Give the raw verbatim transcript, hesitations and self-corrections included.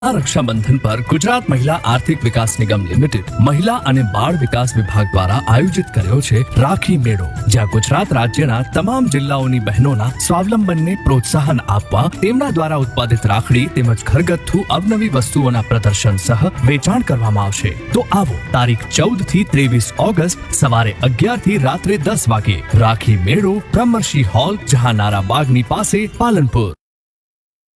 આ રક્ષાબંધન પર ગુજરાત મહિલા આર્થિક વિકાસ નિગમ લિમિટેડ મહિલા અને બાળ વિકાસ વિભાગ દ્વારા આયોજિત કર્યો છે રાખી મેળો, જ્યાં ગુજરાત રાજ્યના તમામ જિલ્લાઓની બહેનોના સ્વાવલંબનને પ્રોત્સાહન આપવા તેમના દ્વારા ઉત્પાદિત રાખડી તેમજ ઘરગથ્થુ અવનવી વસ્તુઓના પ્રદર્શન સહ વેચાણ કરવામાં આવશે। તો આવો તારીખ ચૌદ થી ત્રેવીસ ઓગસ્ટ સવારે અગિયાર થી રાત્રે દસ વાગે રાખી મેળો બ્રહ્મર્ષિ હોલ, જહાનારા બાગની પાસે, પાલનપુર।